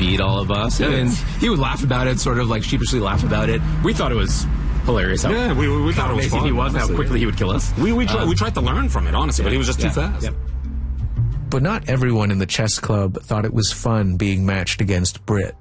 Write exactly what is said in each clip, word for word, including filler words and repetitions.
beat all of us. Yeah, and he would laugh about it, sort of like sheepishly laugh about it. We thought it was hilarious. How, yeah, we, we thought how it was amazing fun, he was, honestly. how quickly he would kill us. We we, try, Um, we tried to learn from it, honestly, yeah, but he was just yeah, too fast. yeah. But not everyone in the chess club thought it was fun being matched against Britt.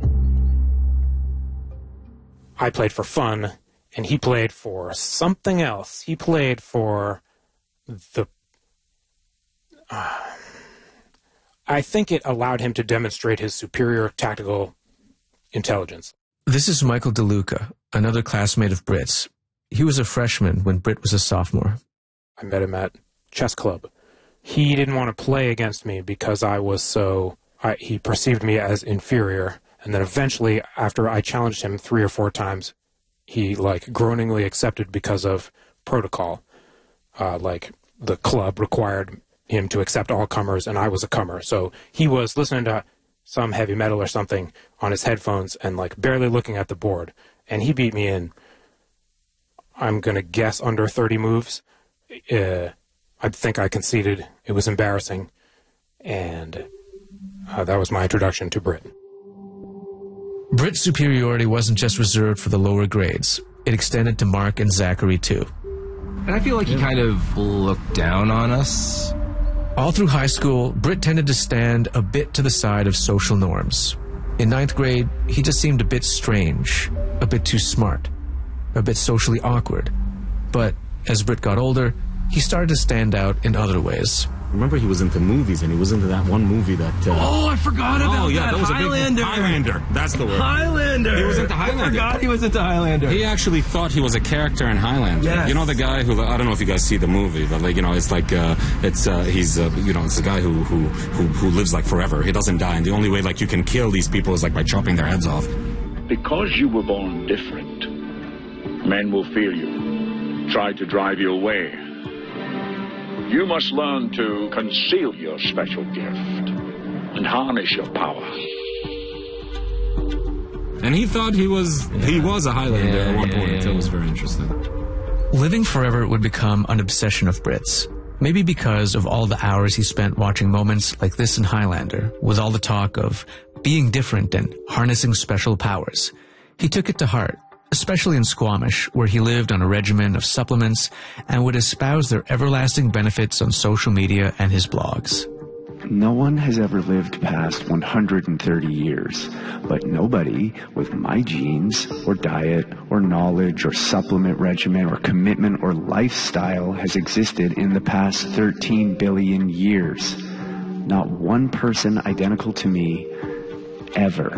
I played for fun, and he played for something else. He played for the... Uh, I think it allowed him to demonstrate his superior tactical intelligence. This is Michael DeLuca, another classmate of Britt's. He was a freshman when Britt was a sophomore. I met him at chess club. He didn't want to play against me because I was so... I, he perceived me as inferior. And then eventually, after I challenged him three or four times, he, like, groaningly accepted because of protocol. Uh, like, the club required him to accept all comers, and I was a comer. So he was listening to some heavy metal or something on his headphones and, like, barely looking at the board. And he beat me in, I'm going to guess, under thirty moves. Uh, I think I conceded. It was embarrassing. And uh, that was my introduction to Britt. Britt's superiority wasn't just reserved for the lower grades. It extended to Mark and Zachary, too. And I feel like he kind of looked down on us. All through high school, Britt tended to stand a bit to the side of social norms. In ninth grade, he just seemed a bit strange, a bit too smart, a bit socially awkward. But as Britt got older, he started to stand out in other ways. Remember, he was into movies, and he was into that one movie that... Uh, Oh, I forgot about oh, yeah, that. that was Highlander. A big, Highlander. That's the word. Highlander. He was into Highlander. I forgot he was into Highlander. He actually thought he was a character in Highlander. Yes. You know the guy who, I don't know if you guys see the movie, but like, you know, it's like, uh, it's, uh, he's, uh, you know, it's a guy who, who, who, who lives like forever. He doesn't die, and the only way like you can kill these people is like by chopping their heads off. Because you were born different, men will fear you, try to drive you away. You must learn to conceal your special gift and harness your power. And he thought he was, yeah. he was a Highlander yeah, at one yeah, point. Yeah, That yeah. was very interesting. Living forever would become an obsession of Britt's. Maybe because of all the hours he spent watching moments like this in Highlander, with all the talk of being different and harnessing special powers. He took it to heart, especially in Squamish, where he lived on a regimen of supplements and would espouse their everlasting benefits on social media and his blogs. No one has ever lived past one hundred thirty years, but nobody with my genes or diet or knowledge or supplement regimen or commitment or lifestyle has existed in the past thirteen billion years. Not one person identical to me, ever.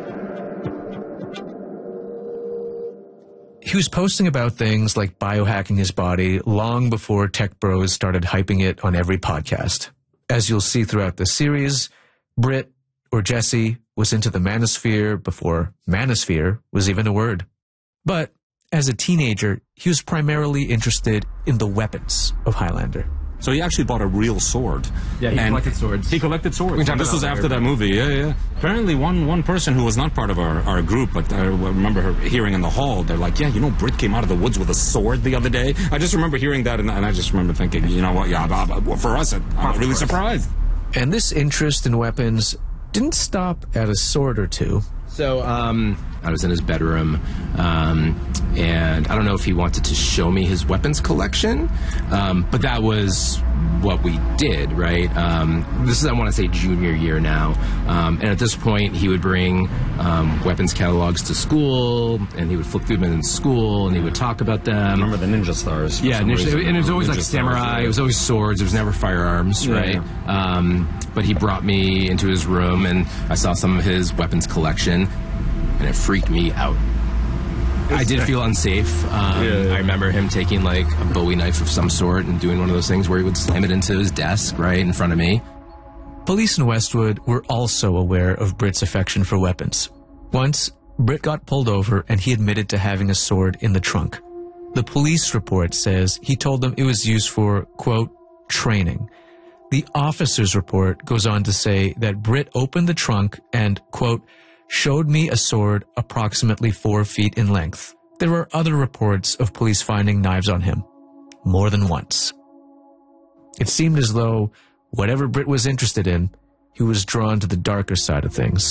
He was posting about things like biohacking his body long before tech bros started hyping it on every podcast. As you'll see throughout the series, Britt, or Jesse, was into the manosphere before manosphere was even a word. But as a teenager, he was primarily interested in the weapons of Highlander. So he actually bought a real sword. Yeah, he and collected swords. He collected swords. We talked And this about was that after earlier. that movie, yeah, yeah. Apparently one, one person who was not part of our, our group, but I remember her hearing in the hall, they're like, yeah, you know, Britt came out of the woods with a sword the other day. I just remember hearing that, and, and I just remember thinking, you know what, yeah, but, but for us, I'm really surprised. And this interest in weapons didn't stop at a sword or two. So um, I was in his bedroom, um, and I don't know if he wanted to show me his weapons collection, um, but that was what we did, right? Um, this is, I want to say, junior year now. Um, and at this point, he would bring um, weapons catalogs to school, and he would flip through them in school, and he would talk about them. I remember the Ninja Stars. for Yeah, some ninja, reason. and it was always Ninja like Stars, samurai. yeah. It was always swords. There was never firearms, Yeah, right? yeah. Um, but he brought me into his room, and I saw some of his weapons collection, and it freaked me out. I did feel unsafe. Um, Yeah, yeah. I remember him taking like a Bowie knife of some sort and doing one of those things where he would slam it into his desk right in front of me. Police in Westwood were also aware of Britt's affection for weapons. Once, Britt got pulled over and he admitted to having a sword in the trunk. The police report says he told them it was used for, quote, training. The officer's report goes on to say that Britt opened the trunk and, quote, showed me a sword approximately four feet in length. There are other reports of police finding knives on him, more than once. It seemed as though whatever Britt was interested in, he was drawn to the darker side of things.